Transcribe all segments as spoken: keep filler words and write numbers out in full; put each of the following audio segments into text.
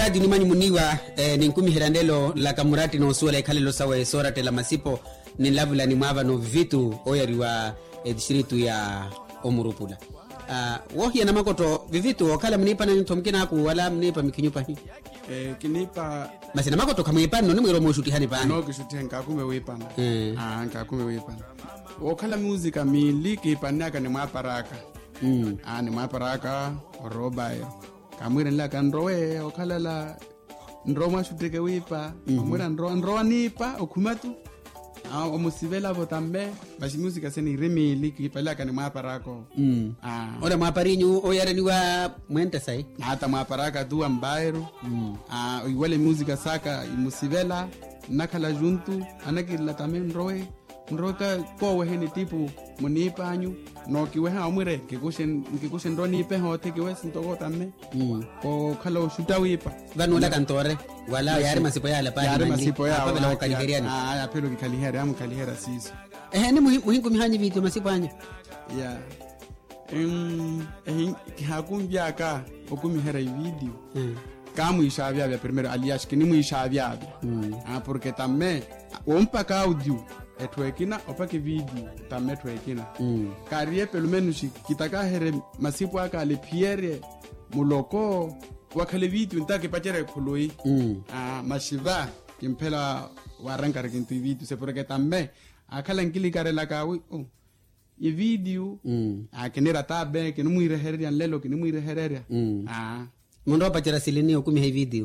kamurati ni manyi muniwa eh, ni nkumi hirandelo la kamurati no suela ikalelo sawa sorate la masipo ni lavula ni mwava no vitu oyariwa eh, distritu ya Omurupula. Ah uh, wohia na makoto vivitu wakala mnipa na ntomkina haku wala mnipa mikinyupa hii. Eh kinipa basi na makoto kama ipa no nimwero mo shuti hani pa. No kishuti nka kume wepana. Mm. Ah nka kume wepana. Wakala muzika miliki panaka ni mwaparaka. Mm. Ah ni mwaparaka roba yo. Kamwira nla kanrowe wakala la ndroma shuteke wipa. Kamwira ndro ndro nipa okumatu. Ah omusivela botambe basi muzika seni remili kipalaka ni mwaparako. Mm. Ah ora mwaparinyu oyare niwa mwente sai hata mwaparaka tu ambairo. Mm. Ah iwale muzika saka imusivela nakala juntu anakila tamen ndrowe ndroka ko heni tipu munipa anyu no kiwe ha omure kikushen kikushen ndoni pe hote kiwe sintogo tamme. Mm. Ko kalo shutawipa vanu la kantore wala yare masipo yale pa yare masipo ya pa bela kaliheriani. Ah ya pelo kaliheri am kalihera sisi eh ni muhingu mihanyi vitu masipo anyu ya em eh kihakumbia ka okumihera video. Mm. Kamu ishavya vya primero alias kini mu ishavya. Mm. Ah porque tamme ompa ka audio etwekina opake video tamme twekina. Mm. Karie pelo menushi kitaka here masipo aka le pierre muloko wakale video ntake pachere khuloi. Mm. Ah mashiva kimpela waranga rekintu video se porque tamme akala ngili karela ka oh e video. Mm. Akenera tabe kinu muire hereria lelo kinu muire hereria. Mm. Ah mundo pachera silini okumi hai video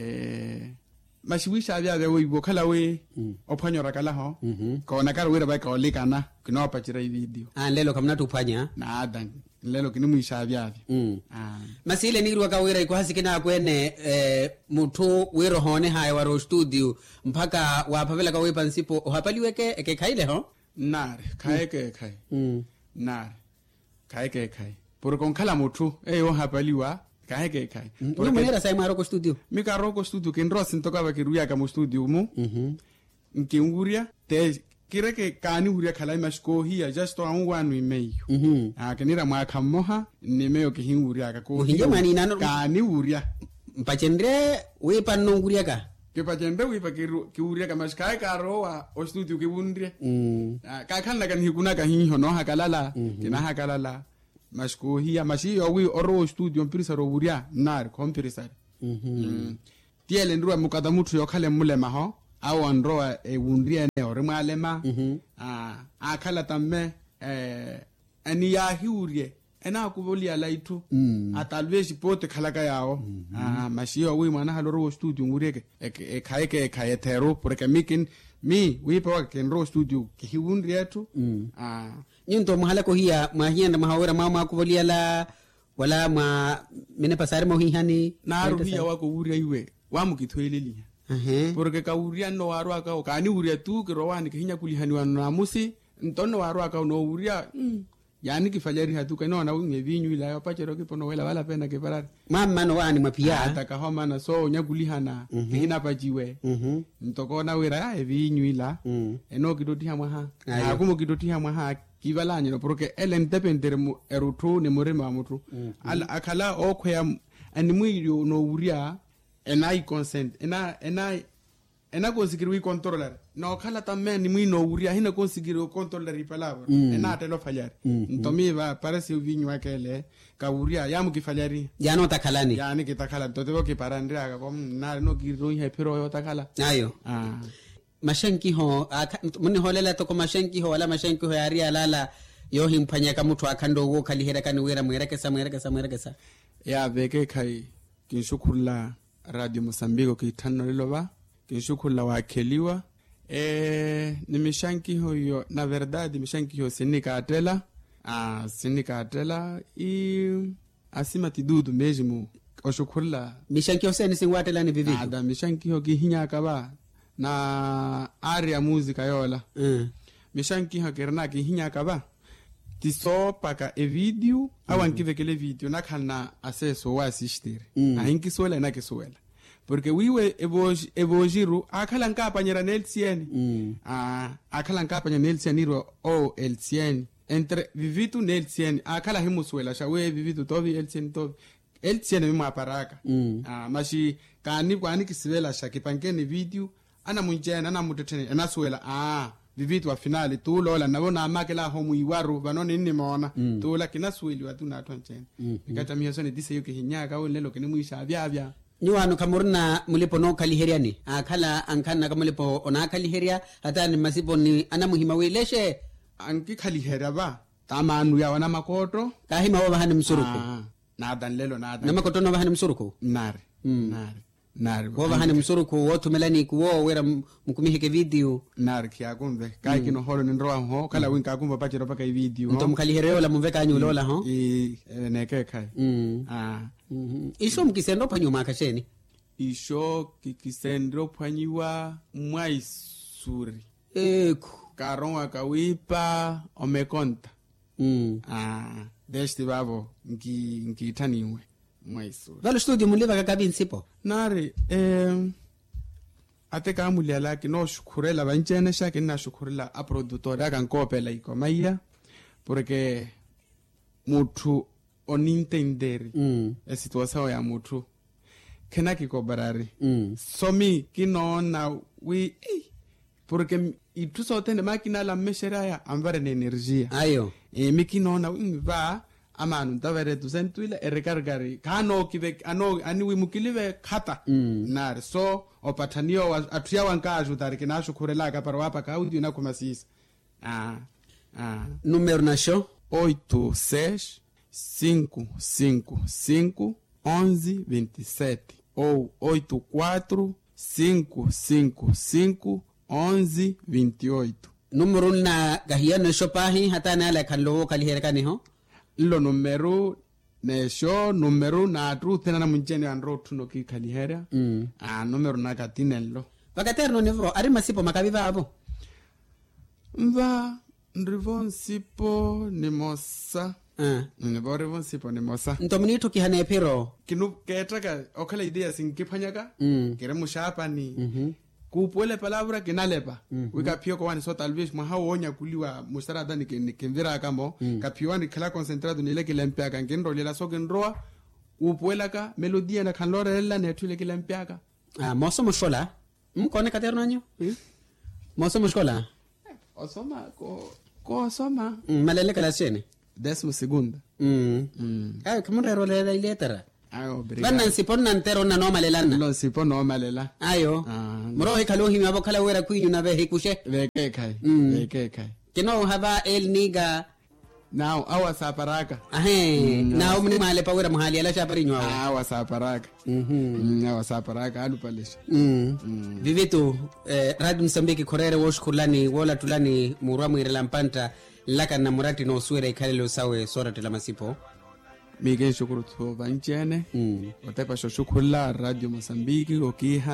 eh mashiwisha avya vya wibo kala we. Mm. Opanyora kala ho. Mhm. Ko nakara wira ba ka olikana kino pachera video ah lelo kamna tupanya na adan lelo kinu muisha avya. Mm. Ah masile nirwa ka wira iko hasikina kwene eh mutu wiro hone hai waro studio mpaka wapavela ka wepa nsipo hapaliweke eke kaile ho nare kaeke kai. Mm. Nare kaeke kai por kon kala mutu eh o hapaliwa kaeke kai. Porque manera sai maro ko studio. Mi karo ko studio ken ros ntoka ba kiruya ka mo studio mu. Mhm. Nkinguria te kireke kani huria kala mashko hiya just to an wanu imeyo. Mhm. Ah kenira mwa kamoha nimeyo ke hinguria ka ko. Hinje mani nano kani huria. Mpachendre we panonguria ka. Ke pachendre we pa ki huria ka mashkai ka roa o studio ke bundre. Mhm. Ah ka kan la kan hikuna ka hinho no hakalala kina hakalala. Mashko hiya mashi owi oro studio mpirisa roburia nar kompirisa. Mhm. Mm. Tiele ndruwa mukada mutu yokale mulema ho au androa e wundria ne orema alema. Mhm. Ah akala tamme eh ani ya hiurie ena kubolia laitu. Mm. Atalveshi pote kalaka yao. Mm-hmm. Ah mashi owi mana haloro studio ngureke e kaeke kaetero porque mikin mi wipa wa kenro studio ke hiwundria tu. Mm. Ah nyinto mahala ko hiya mahienda mahawera mama kuvolia la wala ma mene pasare mo hihani na ruhiya wako uria iwe wamu kitweleli. Mhm. Porque ka uria no waro aka ka ni uria tu ke rowani ke hinya kulihani wa na musi ntono waro aka no uria. Mm. Yani kifajari hatu ka no na unge vinyu ila yapachero ke pono wala wala pena ke parar mama no wani mapia ataka homa na so nya kulihana. Mm -hmm. Hina pajiwe. Mhm. Ntoko na wera e vinyu ila. Mm. Eno kidoti hamwa ha akumo kidoti hamwa ha kivalanye no porque elen dependere mu erutu ne morema amutu. Mm -hmm. Al akala okhya animuyo no uria enai consent ena enai ena consigliere controller no kala tamme ni muino uria hina consigliere controller ipalava. Mm. Ena telo fallare. Mm -hmm. Ntomi va parece vinyo akele ka uria yamu kifallari ya no takalani ya ni kitakala totebo ki parandria ka kom na no giro he pero yo takala ayo. Ah mashenki ho muni holela to ko mashenki ho wala mashenki ho yari alala yo himpanya ka muthu akando wo kalihera kani wera mwereke sa mwereke sa mwereke sa ya veke kai kinshukula Radio Mosambiko kitano liloba kinshukula wakeliwa eh nimishanki ho yo na verdade mishanki ho sinika atela ah sinika atela i asima tidudu mesmo oshukula mishanki ho seni singwatela ni vivi ada mishanki ho gihinya kaba na area musica yola. Mm. Mishanki hakerna ki hinya kaba tiso paka e video. Mm. Awan kivekele video nakana aseso wa assistir. Mm. Ahinki sola na kisoela porque wiwe evoj evojiru akala nkapa nyera nelsieni. Mm. Ah akala nkapa nyera nelsieni ro o elsieni entre vivitu nelsieni akala himusuela shawe vivitu tovi elsieni tovi elsieni mima paraka. Mm. Ah mashi kani kwani kisivela shaki pankeni video ana munjena ana mutetene anasuela ah vivitu wa finali tulola nabona amake la homu iwaru banone nini maona mm. tula kinasueli watu na atwa nchene mm. ikata mihoso ni dise yuke hinyaka au lelo kini muisha byabya ni wanu kamurna mulipo no kaliheria ni akala ankana kamulipo ona kaliheria hata ni masipo ni ana muhima weleshe anki kaliheria ba tamanu ya wana makoto kahima wa bahani msuruku ah nadan lelo nadan na makoto no bahani msuruku nare mm. nare nare wo bahani msuruku wotu melani kuwo wera mkumihike video nare kia kumbe kai kino holo ni nroa ho kala mm. winka kumba pachiro paka video nto mkalihereo la mveka anyu lola ho i neke kai mm. ah mm-hmm. isho mkisendo panyu makasheni isho kikisendo panyiwa mwaisuri eku karonga kawipa omekonta mm. ah deshti babo nki nkitaniwe mwaisuri valo studio muliva kakabinsipo nare eh ate ka muliala ki no shukurela banchene shaki na shukurela a produtora kan kopela iko maiya porque mutu onintenderi mm. e situação ya mutu kena kikobarari mm. somi kinona we porque ituso tende makina la mesheraya ambare na energia ayo e mikinona va amanu tavere tu sentuile e recargari kano kive ano ani wimukilive khata mm. nar so opatanio atuya wanka ajudar kina shukurela ka parwapa ka audio na kumasisa ah ah número na show oito seis cinco cinco cinco onze vinte e sete ou oito quatro cinco cinco cinco onze vinte e oito número na gahiano shopahi hata na la kanlo kaliherekani ho lo numero nesho numero na tru tena na munjeni andro tuno ki kalihera mm. ah numero na katinello vakaterno nevro ari masipo makaviva abo mva ndrivon sipo ni mosa ah ne bore von sipo ni mosa ntomunito kihane pero kinu ketaka okala idea sinkipanyaka mm. kere mushapa ni mhm kupole palabra kinalepa mm-hmm. wika pio kwa ni so talvez mwa hawonya kuliwa mustara dani ke kenvira kamo mm. kapio ni kala concentrado ni leke lempia kan kenro lela so kenroa upuela ka melodia na kanlore lela ne tule ke lempia ka ah moso mushola mkone katerno nyo hmm? moso mushola osoma ko ko soma mm, malele kala shene décimo segunda mm mm ah kamunda role la letera ayo obrigado vanna sipon nan tero na no malelana lo sipo no malela ayo ah moro he kalo himi abo kala wera kuinyu na vehe kushe veke kai Mm. veke kai kino haba el niga now awa saparaka ahe na umni male pa wera mahali ala shapari nywa awa saparaka mhm mm awa saparaka alu palish mm vivitu eh, radio Msambiki korere woshkulani wola tulani murwamu irela mpanta laka na murati no suere ikalelo sawe sora tela masipo mige shukuru tu banchene mm watepa shukula radio Mosambiki okiha